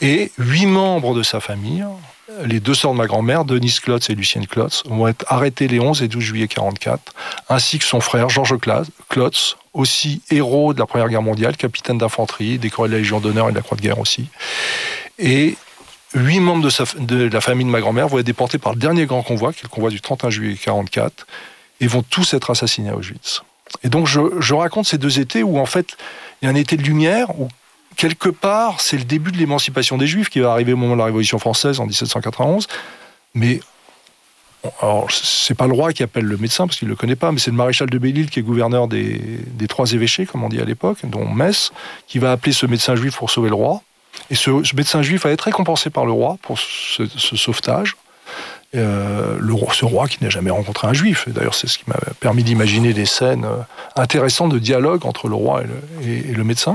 Et 8 membres de sa famille, les 2 sœurs de ma grand-mère, Denise Klotz et Lucienne Klotz, vont être arrêtés les 11 et 12 juillet 1944, ainsi que son frère Georges Klotz, aussi héros de la Première Guerre mondiale, capitaine d'infanterie, décoré de la Légion d'honneur et de la Croix de guerre aussi. Et 8 membres de la famille de ma grand-mère vont être déportés par le dernier grand convoi, qui est le convoi du 31 juillet 1944, et vont tous être assassinés à Auschwitz. Et donc je raconte ces 2 étés où en fait il y a un été de lumière, où quelque part c'est le début de l'émancipation des Juifs qui va arriver au moment de la Révolution française en 1791, mais alors, c'est pas le roi qui appelle le médecin, parce qu'il le connaît pas, mais c'est le maréchal de Belle-Île qui est gouverneur des 3 évêchés, comme on dit à l'époque, dont Metz, qui va appeler ce médecin juif pour sauver le roi. Et ce médecin juif va être récompensé par le roi pour ce sauvetage. Ce roi qui n'a jamais rencontré un juif. Et d'ailleurs, c'est ce qui m'a permis d'imaginer des scènes intéressantes de dialogue entre le roi et le médecin.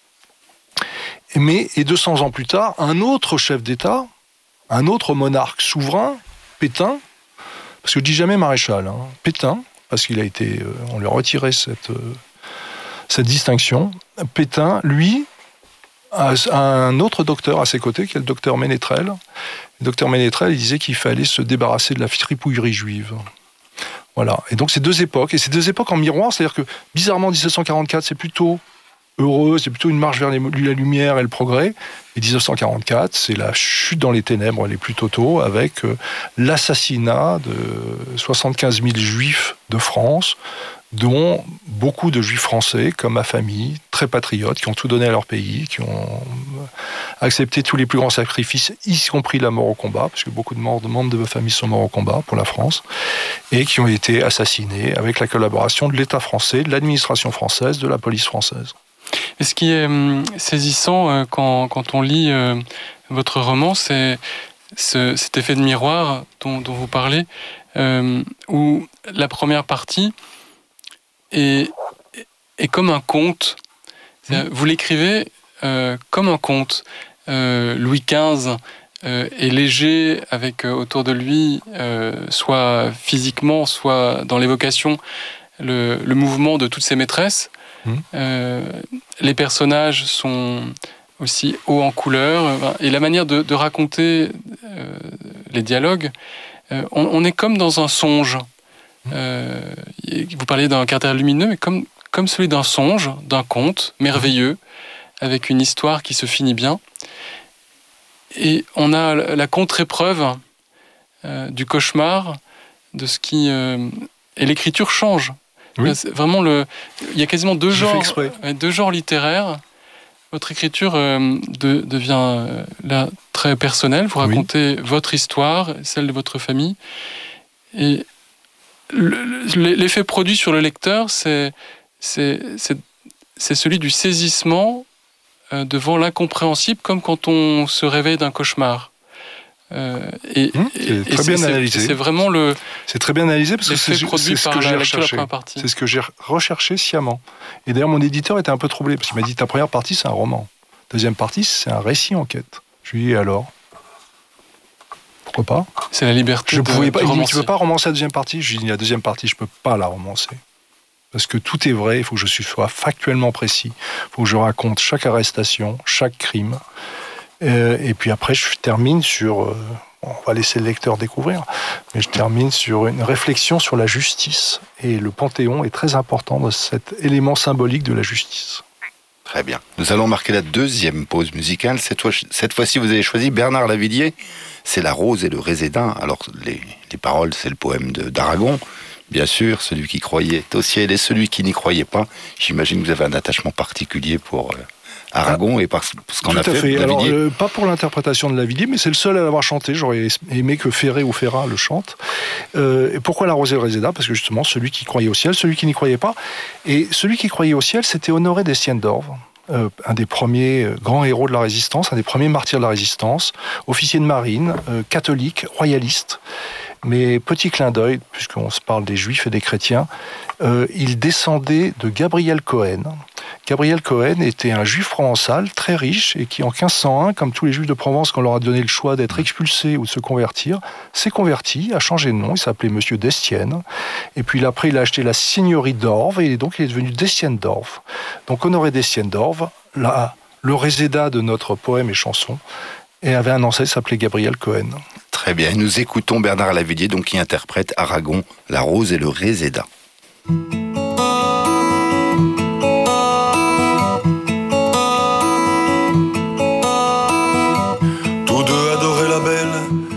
Et 200 ans plus tard, un autre chef d'État, un autre monarque souverain, Pétain, parce que je dis jamais maréchal, Pétain, parce qu'il a été, on lui a retiré cette distinction. Pétain, lui, a un autre docteur à ses côtés, qui est le docteur Ménétrel. Le docteur Ménétrel, il disait qu'il fallait se débarrasser de la fripouillerie juive. Voilà. Et donc, c'est 2 époques, et c'est 2 époques en miroir, c'est-à-dire que, bizarrement, 1744, c'est plutôt heureux, c'est plutôt une marche vers la lumière et le progrès. Et 1944, c'est la chute dans les ténèbres les plus totaux, avec l'assassinat de 75 000 juifs de France, dont beaucoup de juifs français, comme ma famille, très patriotes, qui ont tout donné à leur pays, qui ont accepté tous les plus grands sacrifices, y compris la mort au combat, parce que beaucoup de membres de ma famille sont morts au combat pour la France, et qui ont été assassinés avec la collaboration de l'État français, de l'administration française, de la police française. Et ce qui est saisissant quand on lit votre roman, c'est cet effet de miroir dont vous parlez, où la première partie est comme un conte. Vous l'écrivez comme un conte. Louis XV est léger, avec autour de lui, soit physiquement, soit dans l'évocation, le mouvement de toutes ses maîtresses. Les personnages sont aussi hauts en couleur, et la manière de raconter les dialogues, on est comme dans un songe. Vous parliez d'un caractère lumineux, mais comme celui d'un songe, d'un conte merveilleux, avec une histoire qui se finit bien. Et on a la contre-épreuve du cauchemar, de ce qui... et l'écriture change. Oui. Vraiment, il y a quasiment deux genres littéraires. Votre écriture devient là très personnelle. Vous racontez votre histoire, celle de votre famille. Et l'effet produit sur le lecteur, c'est celui du saisissement devant l'incompréhensible, comme quand on se réveille d'un cauchemar. C'est très bien analysé. C'est vraiment c'est très bien analysé parce que c'est ce que j'ai recherché. C'est ce que j'ai recherché sciemment. Et d'ailleurs, mon éditeur était un peu troublé parce qu'il m'a dit ta première partie, c'est un roman. Deuxième partie, c'est un récit enquête. Je lui ai dit alors, pourquoi pas ? C'est la liberté. Je pouvais pas. Il dit tu peux pas romancer la deuxième partie. Je lui ai dit la deuxième partie, je peux pas la romancer. Parce que tout est vrai, il faut que je sois factuellement précis. Il faut que je raconte chaque arrestation, chaque crime. Et puis après, je termine sur... on va laisser le lecteur découvrir, mais je termine sur une réflexion sur la justice. Et le Panthéon est très important dans cet élément symbolique de la justice. Très bien. Nous allons marquer la deuxième pause musicale. Cette fois-ci, vous avez choisi Bernard Lavilliers. C'est La Rose et le Réséda. Alors, les paroles, c'est le poème d'Aragon. Bien sûr, celui qui croyait au ciel et celui qui n'y croyait pas. J'imagine que vous avez un attachement particulier pour... Aragon et par ce qu'on a fait. Alors, pas pour l'interprétation de Lavilliers, mais c'est le seul à l'avoir chanté. J'aurais aimé que Ferré ou Ferrat le chante. Et pourquoi La Rose et le Réséda ? Parce que justement, celui qui croyait au ciel, celui qui n'y croyait pas. Et celui qui croyait au ciel, c'était Honoré d'Estienne-d'Orve, un des premiers grands héros de la Résistance, un des premiers martyrs de la Résistance, officier de marine, catholique, royaliste. Mais petit clin d'œil, puisqu'on se parle des juifs et des chrétiens, il descendait de Gabriel Cohen. Gabriel Cohen était un juif provençal très riche et qui, en 1501, comme tous les juifs de Provence, quand on leur a donné le choix d'être expulsés ou de se convertir, s'est converti, a changé de nom, il s'appelait Monsieur d'Estienne. Et puis après, il a acheté la seigneurie d'Orve et donc il est devenu d'Estienne d'Orve. Donc Honoré d'Estienne d'Orve, là, le réséda de notre poème et chanson, et avait un ancêtre qui s'appelait Gabriel Cohen. Très bien, nous écoutons Bernard Lavilliers, donc, qui interprète Aragon, la rose et le réséda.